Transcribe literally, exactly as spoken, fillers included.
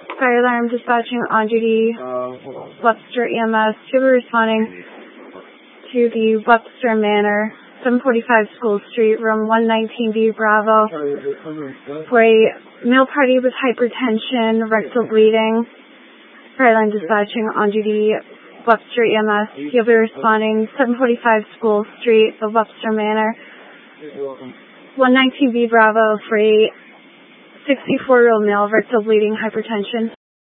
Fire alarm dispatching on duty, Webster E M S. You'll be responding to the Webster Manor, seven forty-five School Street, room one nineteen B, Bravo, for a male party with hypertension, rectal bleeding. Fire alarm dispatching on duty, Webster E M S. You'll be responding seven forty-five School Street, the Webster Manor, one nineteen B, Bravo, for a sixty-four-year-old male, rectal bleeding, hypertension.